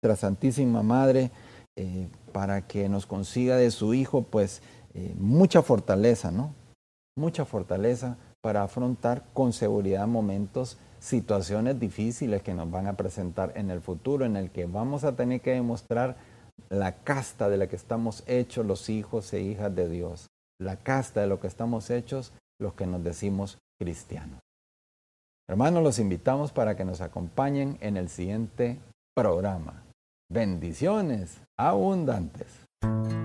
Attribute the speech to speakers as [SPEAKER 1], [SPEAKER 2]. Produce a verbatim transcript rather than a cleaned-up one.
[SPEAKER 1] nuestra Santísima Madre eh, para que nos consiga de su Hijo, pues, eh, mucha fortaleza, ¿no? Mucha fortaleza para afrontar con seguridad momentos, situaciones difíciles que nos van a presentar en el futuro, en el que vamos a tener que demostrar la casta de la que estamos hechos los hijos e hijas de Dios, la casta de lo que estamos hechos los que nos decimos cristianos. Hermanos, los invitamos para que nos acompañen en el siguiente programa. Bendiciones abundantes.